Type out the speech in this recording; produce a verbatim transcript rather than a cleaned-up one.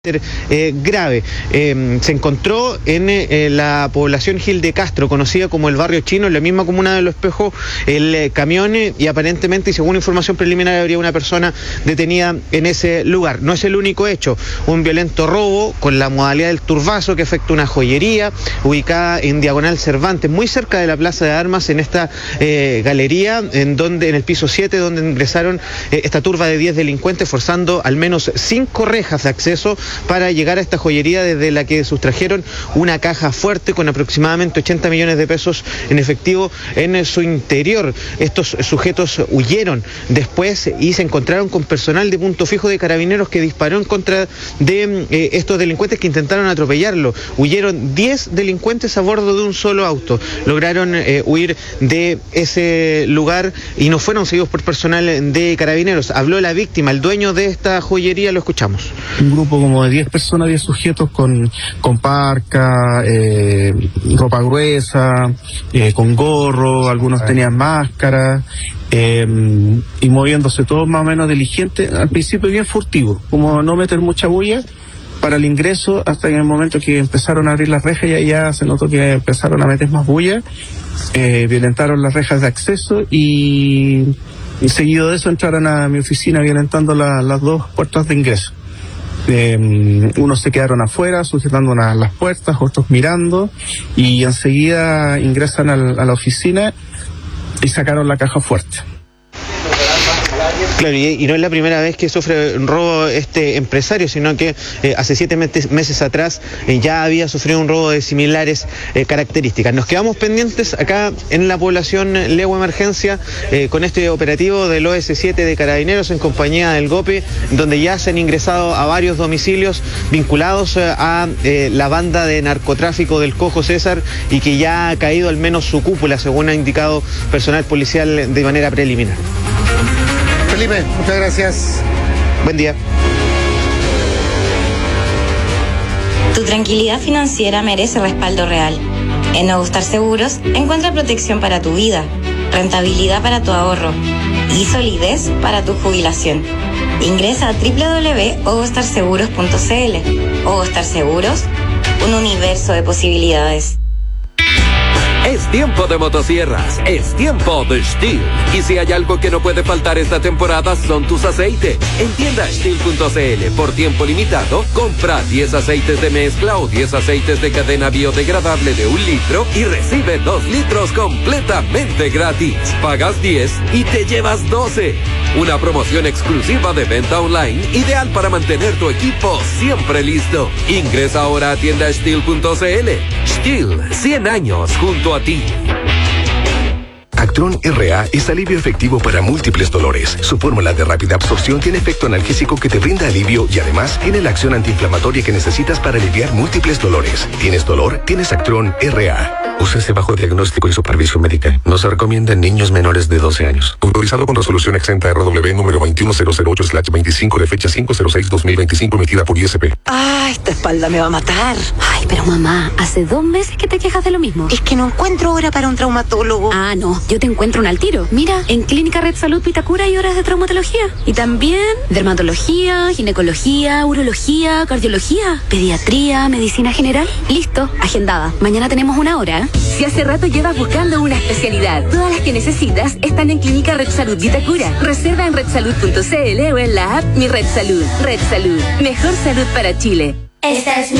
Eh, grave. Eh, se encontró en eh, la población Gil de Castro, conocida como el barrio chino, en la misma comuna de Los Espejos, el eh, camión eh, y aparentemente, y según información preliminar, habría una persona detenida en ese lugar. No es el único hecho, un violento robo con la modalidad del turbazo que afecta una joyería ubicada en Diagonal Cervantes, muy cerca de la Plaza de Armas, en esta eh, galería, en donde en el piso siete, donde ingresaron eh, esta turba de diez delincuentes, forzando al menos cinco rejas de acceso para llegar a esta joyería, desde la que sustrajeron una caja fuerte con aproximadamente ochenta millones de pesos en efectivo en su interior. Estos sujetos huyeron después y se encontraron con personal de punto fijo de Carabineros que disparó en contra de eh, estos delincuentes que intentaron atropellarlo. Huyeron diez delincuentes a bordo de un solo auto. Lograron eh, huir de ese lugar y no fueron seguidos por personal de Carabineros. Habló la víctima, el dueño de esta joyería, lo escuchamos. Un grupo como de diez personas, diez sujetos con, con parca, eh, ropa gruesa, eh, con gorro, algunos tenían máscara, eh, y moviéndose todos más o menos diligentes, al principio bien furtivo, como no meter mucha bulla para el ingreso, hasta en el momento que empezaron a abrir las rejas y ya se notó que empezaron a meter más bulla, eh, violentaron las rejas de acceso y, y seguido de eso entraron a mi oficina violentando la, las dos puertas de ingreso. Eh, unos se quedaron afuera sujetando una, las puertas, otros mirando, y enseguida ingresan al, a la oficina y sacaron la caja fuerte. Claro, y, y no es la primera vez que sufre un robo este empresario, sino que eh, hace siete meses, meses atrás eh, ya había sufrido un robo de similares eh, características. Nos quedamos pendientes acá en la población Legua Emergencia eh, con este operativo del O S siete de Carabineros en compañía del GOPE, donde ya se han ingresado a varios domicilios vinculados eh, a eh, la banda de narcotráfico del Cojo César, y que ya ha caído al menos su cúpula, según ha indicado personal policial de manera preliminar. Felipe, muchas gracias. Buen día. Tu tranquilidad financiera merece respaldo real. En Ogostar Seguros encuentra protección para tu vida, rentabilidad para tu ahorro y solidez para tu jubilación. Ingresa a doble u doble u doble u punto ogostar seguros punto c l. Ogostar Seguros, un universo de posibilidades. Es tiempo de motosierras, es tiempo de Stihl. Y si hay algo que no puede faltar esta temporada, son tus aceites. En tienda Stihl punto c l, por tiempo limitado, compra diez aceites de mezcla o diez aceites de cadena biodegradable de un litro y recibe dos litros completamente gratis. Pagas diez y te llevas doce. Una promoción exclusiva de venta online, ideal para mantener tu equipo siempre listo. Ingresa ahora a tienda Stihl punto c l. Stihl, cien años junto a ti. Actron R A es alivio efectivo para múltiples dolores. Su fórmula de rápida absorción tiene efecto analgésico que te brinda alivio y además tiene la acción antiinflamatoria que necesitas para aliviar múltiples dolores. ¿Tienes dolor? Tienes Actron R A. Úsese bajo diagnóstico y supervisión médica. No se recomienda en niños menores de doce años. Autorizado con resolución exenta R W número veintiuno mil ocho slash veinticinco de fecha cinco cero seis dos mil veinticinco emitida por I S P. Ah, esta espalda me va a matar. Ay, pero mamá, hace dos meses que te quejas de lo mismo. Es que no encuentro hora para un traumatólogo. Ah, no, yo te encuentro un al tiro. Mira, en Clínica Red Salud Vitacura hay horas de traumatología. Y también dermatología, ginecología, urología, cardiología, pediatría, medicina general. Listo, agendada. Mañana tenemos una hora, ¿eh? Si hace rato llevas buscando una especialidad, todas las que necesitas están en Clínica Red Salud Vitacura. Reserva en red salud punto c l o en la app Mi Red Salud. Red Salud, mejor salud para Chile. Esta es